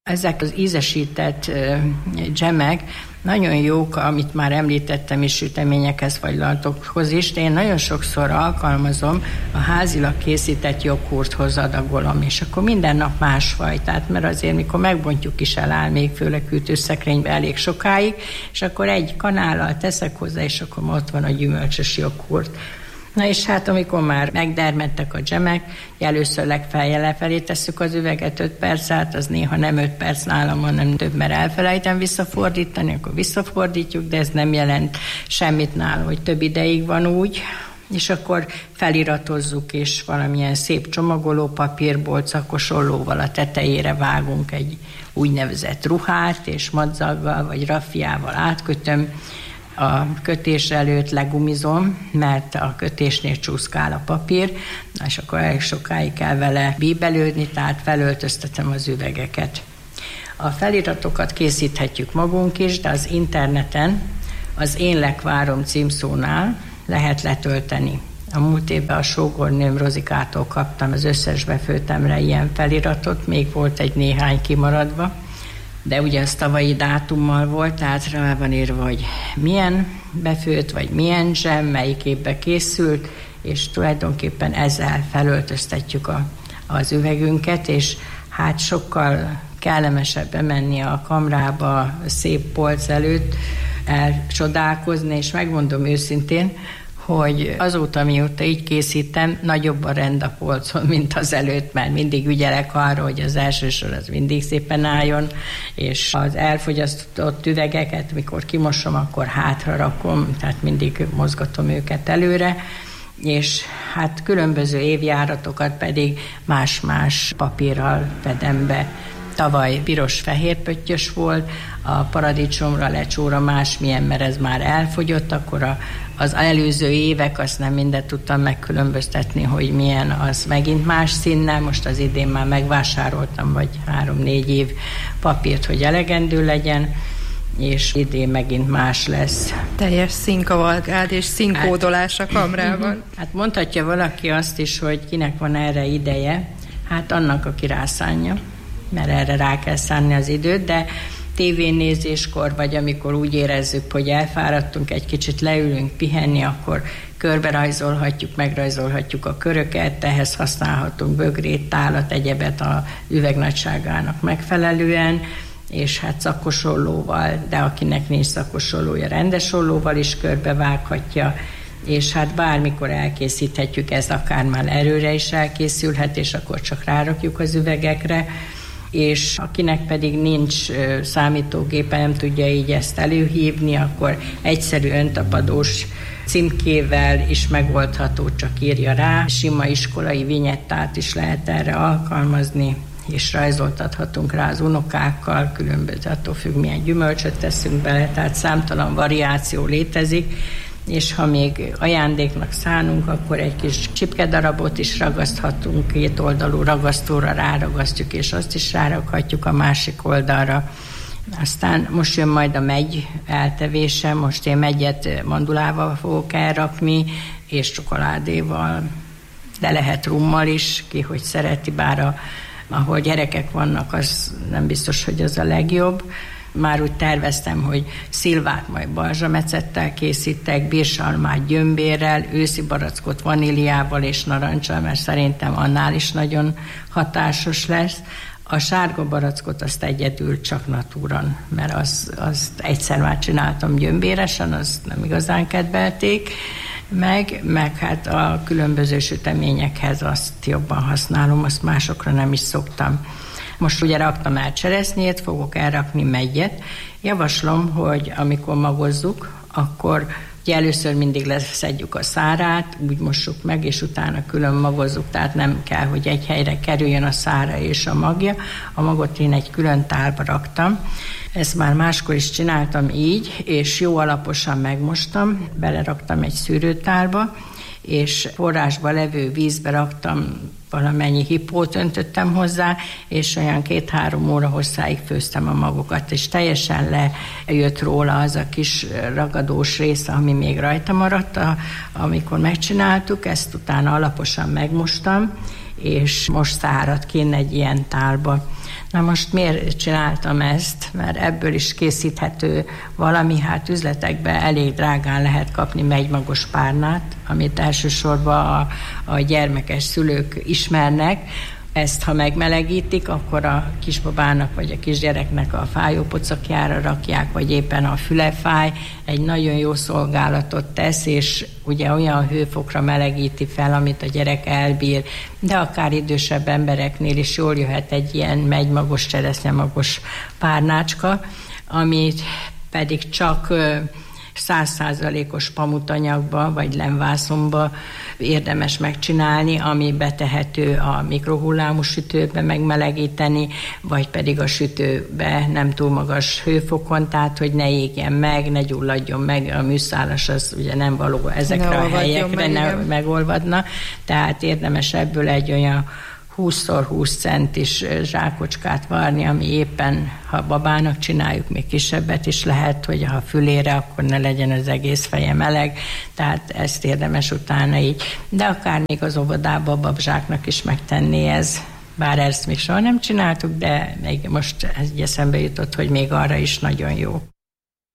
Ezek az ízesített dzsemek nagyon jók, amit már említettem is, süteményekhez, fagylaltokhoz is, de én nagyon sokszor alkalmazom, a házilag készített joghurthoz adagolom, és akkor minden nap másfajtát, mert azért mikor megbontjuk is eláll, még főleg hűtőszekrénybe elég sokáig, és akkor egy kanállal teszek hozzá, és akkor ott van a gyümölcsös joghurt. Na és hát amikor már megdermedtek a dzsemek, először legfeljel lefelé tesszük az üveget 5 perc át, az néha nem 5 perc nálam, hanem több, mert elfelejtem visszafordítani, akkor visszafordítjuk, de ez nem jelent semmit nálam, hogy több ideig van úgy, és akkor feliratozzuk, és valamilyen szép csomagoló papírból, szakos ollóval a tetejére vágunk egy úgynevezett ruhát, és madzaggal vagy raffiával átkötöm. A kötés előtt legumizom, mert a kötésnél csúszkál a papír, és akkor elég sokáig kell vele bíbelődni, tehát felöltöztetem az üvegeket. A feliratokat készíthetjük magunk is, de az interneten az Én lekvárom címszónál lehet letölteni. A múlt évben a sógornőm Rozikától kaptam az összes befőttemre ilyen feliratot, még volt egy néhány kimaradva, de ugye az tavalyi dátummal volt, tehát rá van írva, hogy milyen befőtt, vagy milyen dzsem, melyik évben készült, és tulajdonképpen ezzel felöltöztetjük az üvegünket, és hát sokkal kellemesebb bemenni a kamrába a szép polc előtt, elcsodálkozni, és megmondom őszintén, hogy azóta, mióta így készítem, nagyobb a rend a polcon, mint az előtt, mert mindig ügyelek arra, hogy az első sor az mindig szépen álljon, és az elfogyasztott üvegeket, mikor kimosom, akkor hátra rakom, tehát mindig mozgatom őket előre, és hát különböző évjáratokat pedig más-más papírral fedem be. Tavaly piros-fehér pöttyös volt, a paradicsomra, lecsóra másmilyen, mert ez már elfogyott, akkor az előző évek, azt nem mindet tudtam megkülönböztetni, hogy milyen, az megint más színnel. Most az idén már megvásároltam, vagy 3-4 év papírt, hogy elegendő legyen, és idén megint más lesz. Teljes színkavalkád és színkódolás a kamrában. Hát mondhatja valaki azt is, hogy kinek van erre ideje, hát annak, aki rászánja, mert erre rá kell szánni az időt, de tévénézéskor, vagy amikor úgy érezzük, hogy elfáradtunk, egy kicsit leülünk pihenni, akkor körberajzolhatjuk, megrajzolhatjuk a köröket, ehhez használhatunk bögrét, tálat, egyebet a üvegnagyságának megfelelően, és hát szakos ollóval, de akinek nincs szakos ollója, rendes ollóval is körbevághatja, és hát bármikor elkészíthetjük, ez akár már erőre is elkészülhet, és akkor csak rárakjuk az üvegekre, és akinek pedig nincs számítógépe, nem tudja így ezt előhívni, akkor egyszerű öntapadós címkével is megoldható, csak írja rá. Sima iskolai vinyettát is lehet erre alkalmazni, és rajzoltathatunk rá az unokákkal, különböző, attól függ, milyen gyümölcsöt teszünk bele, tehát számtalan variáció létezik, és ha még ajándéknak szánunk, akkor egy kis csipkedarabot is ragaszthatunk, 2 oldalú ragasztóra ráragasztjuk, és azt is rárakhatjuk a másik oldalra. Aztán most jön majd a megy eltevése, most én megyet mandulával fogok elrakni, és csokoládéval, de lehet rummal is, ki hogy szereti, bár ahol gyerekek vannak, az nem biztos, hogy az a legjobb. Már úgy terveztem, hogy szilvát majd balzsamecettel készítek, bírsalmát gyömbérrel, őszi barackot vaníliával és narancsal, mert szerintem annál is nagyon hatásos lesz. A sárga barackot azt egyedül csak natúran, mert azt egyszer már csináltam gyömbéresen, azt nem igazán kedvelték meg hát a különböző süteményekhez azt jobban használom, azt másokra nem is szoktam. Most ugye raktam el cseresznyét, fogok elrakni meggyet. Javaslom, hogy amikor magozzuk, akkor ugye először mindig leszedjük a szárát, úgy mossuk meg, és utána külön magozzuk, tehát nem kell, hogy egy helyre kerüljön a szára és a magja. A magot én egy külön tálba raktam. Ezt már máskor is csináltam így, és jó alaposan megmostam, beleraktam egy szűrőtálba, és forrásba levő vízbe raktam, valamennyi hipót öntöttem hozzá, és olyan 2-3 óra hosszáig főztem a magokat, és teljesen lejött róla az a kis ragadós része, ami még rajta maradt, amikor megcsináltuk, ezt utána alaposan megmostam, és most száradt kint egy ilyen tálba. Na most miért csináltam ezt? Mert ebből is készíthető valami, hát üzletekben elég drágán lehet kapni megymagos párnát, amit elsősorban a gyermekes szülők ismernek. Ezt, ha megmelegítik, akkor a kisbabának vagy a kisgyereknek a fájópocakjára rakják, vagy éppen a füle fáj, egy nagyon jó szolgálatot tesz, és ugye olyan hőfokra melegíti fel, amit a gyerek elbír, de akár idősebb embereknél is jól jöhet egy ilyen megymagos, cseresznyemagos párnácska, amit pedig csak 100%-os pamutanyagba vagy lemvászonba érdemes megcsinálni, ami betehető a mikrohullámú sütőbe megmelegíteni, vagy pedig a sütőbe nem túl magas hőfokon, tehát hogy ne égjen meg, ne gyulladjon meg, a műszálas az ugye nem való ezekre a helyekre, ne megolvadna, tehát érdemes ebből egy olyan 20x20 centis zsákocskát varni, ami éppen, ha babának csináljuk, még kisebbet is lehet, hogy ha fülére, akkor ne legyen az egész feje meleg, tehát ezt érdemes utána így. De akár még az óvodába a babzsáknak is megtenni ez. Bár ezt még soha nem csináltuk, de még most eszembe jutott, hogy még arra is nagyon jó.